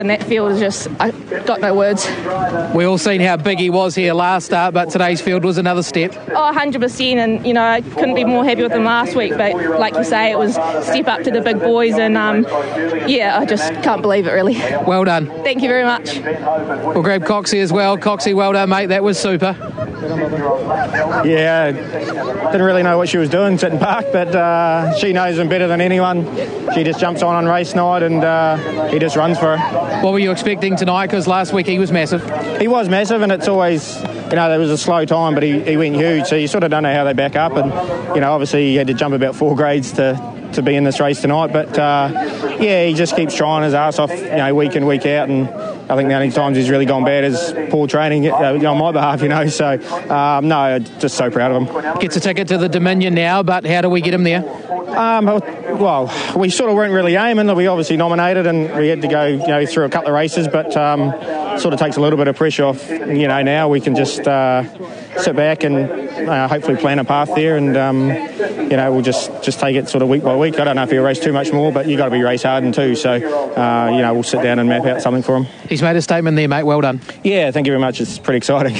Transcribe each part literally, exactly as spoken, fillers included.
And that field is just, I got no words. We all seen how big he was here last start, but today's field was another step. Oh, one hundred percent, and you know, I couldn't be more happy with him last week, but like you say, it was step up to the big boys, and um, yeah, I just can't believe it, really. Well done. Thank you very much. We'll grab Coxie as well. Coxie, well done, mate, that was super. Yeah, didn't really know what she was doing sitting park, but uh, she knows him better than anyone. She just jumps on on race night, and uh, he just runs for her. What were you expecting tonight? Because last week he was massive. He was massive, and it's always, you know, there was a slow time, but he, he went huge, so you sort of don't know how they back up. And, you know, obviously he had to jump about four grades to, to be in this race tonight. But, uh, yeah, he just keeps trying his ass off, you know, week in, week out. And I think the only times he's really gone bad is poor training uh, on my behalf, you know. So, um, no, just so proud of him. Gets a ticket to the Dominion now, but how do we get him there? Um, well, we sort of weren't really aiming. We obviously nominated, and we had to go, you know, through a couple of races, but um, sort of takes a little bit of pressure off. You know, now we can just uh, sit back and uh, hopefully plan a path there, and um, you know, we'll just, just take it sort of week by week. I don't know if he'll race too much more, but you got to be race hardened too. So, uh, you know, we'll sit down and map out something for him. He's made a statement there, mate. Well done. Yeah, thank you very much. It's pretty exciting.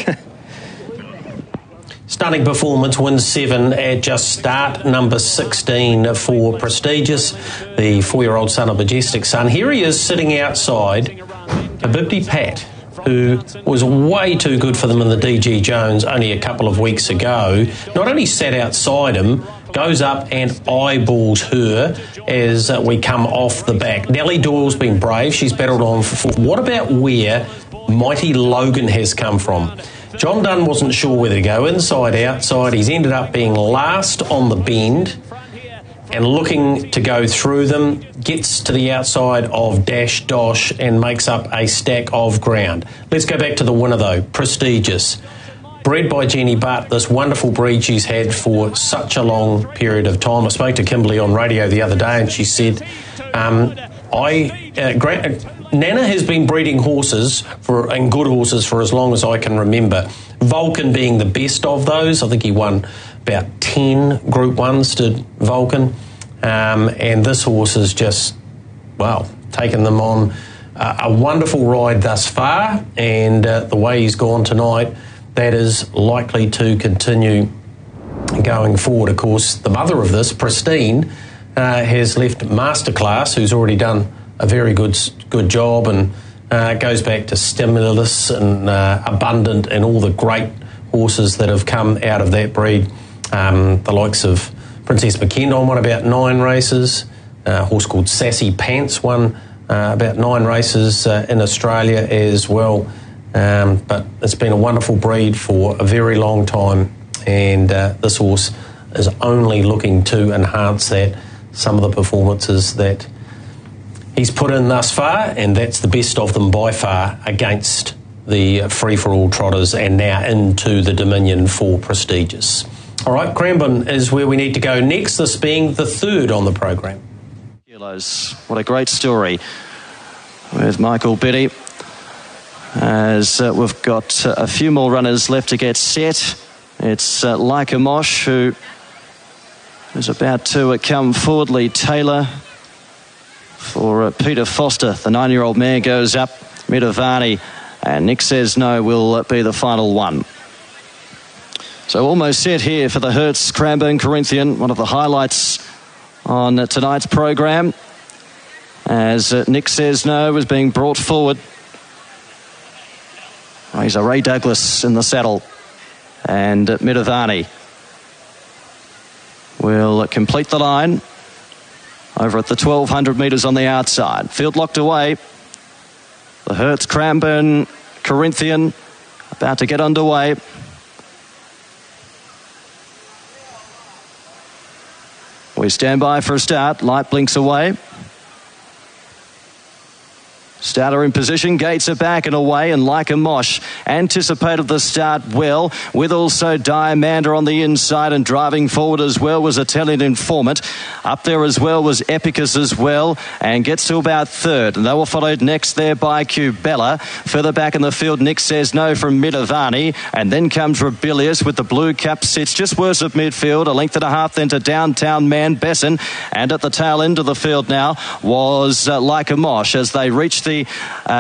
Stunning performance, wins seven at just start, number sixteen for Prestigious, the four-year-old son of Majestic Sun. Here he is sitting outside a Bibdi Pat, who was way too good for them in the D G Jones only a couple of weeks ago. Not only sat outside him, goes up and eyeballs her as uh, we come off the back. Nellie Doyle's been brave. She's battled on for four. What about where Mighty Logan has come from? John Dunn wasn't sure whether to go inside, outside. He's ended up being last on the bend and looking to go through them. Gets to the outside of Dash Dosh and makes up a stack of ground. Let's go back to the winner, though, Prestigious. Bred by Jenny Butt, this wonderful breed she's had for such a long period of time. I spoke to Kimberly on radio the other day, and she said, um, I... Uh, gra- Nana has been breeding horses for and good horses for as long as I can remember. Vulcan being the best of those. I think he won about ten Group Ones to Vulcan. Um, and this horse has just, well, taken them on uh, a wonderful ride thus far. And uh, the way he's gone tonight, that is likely to continue going forward. Of course, the mother of this, Pristine, uh, has left Masterclass, who's already done a very good good job, and uh, goes back to Stimulus and uh, Abundant and all the great horses that have come out of that breed. Um, the likes of Princess McKendon won about nine races. Uh, a horse called Sassy Pants won uh, about nine races uh, in Australia as well. Um, but it's been a wonderful breed for a very long time, and uh, this horse is only looking to enhance that. Some of the performances that he's put in thus far, and that's the best of them by far against the free-for-all trotters, and now into the Dominion for Prestigious. All right, Cranbourne is where we need to go next, this being the third on the program. Kilos. What a great story with Michael Biddy. As uh, we've got uh, a few more runners left to get set. It's uh, Leica Mosh who is about to uh, come forward. Lee Taylor for uh, Peter Foster. The nine-year-old mare goes up. Midavani, and Nick Says No will uh, be the final one. So almost set here for the Hertz Cranbourne Corinthian, one of the highlights on uh, tonight's program, as uh, Nick Says No was being brought forward. He's a Ray Douglas in the saddle, and uh, Midavani will uh, complete the line over at the twelve hundred metres on the outside. Field locked away. The Hertz Cranbourne Corinthian about to get underway. We stand by for a start. Light blinks away. Starter in position, gates are back and away, and Leica Mosh anticipated the start well, with also Diamanda on the inside, and driving forward as well was Italian Informant. Up there as well was Epicus as well, and gets to about third. And they were followed next there by Cubella. Further back in the field, Nick Says No from Midavani, and then comes Rebellious with the blue cap, sits just worse of midfield, a length and a half then to Downtown Man Besson, and at the tail end of the field now was uh, Leica Mosh as they reach the Lindsay. Uh,